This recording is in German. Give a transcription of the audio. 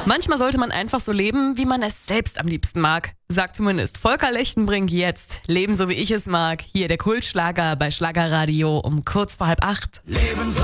Manchmal sollte man einfach so leben, wie man es selbst am liebsten mag. Sagt zumindest Volker Lechtenbrink jetzt. Leben so wie ich es mag. Hier der Kultschlager bei Schlagerradio um kurz vor 7:30.